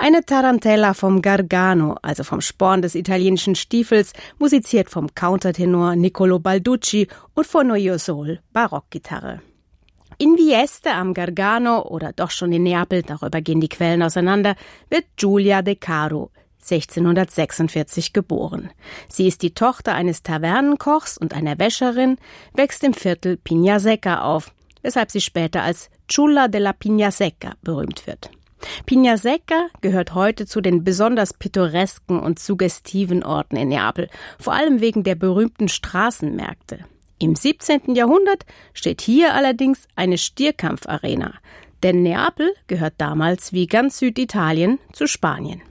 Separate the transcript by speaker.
Speaker 1: Eine Tarantella vom Gargano, also vom Sporn des italienischen Stiefels, musiziert vom Countertenor Niccolo Balducci und von Noio Sol, Barockgitarre. In Vieste am Gargano oder doch schon in Neapel, darüber gehen die Quellen auseinander, wird Giulia De Caro 1646 geboren. Sie ist die Tochter eines Tavernenkochs und einer Wäscherin, wächst im Viertel Pignasecca auf, weshalb sie später als Ciulla della Pignasecca berühmt wird. Pignasecca gehört heute zu den besonders pittoresken und suggestiven Orten in Neapel, vor allem wegen der berühmten Straßenmärkte. Im 17. Jahrhundert steht hier allerdings eine Stierkampfarena, denn Neapel gehört damals wie ganz Süditalien zu Spanien.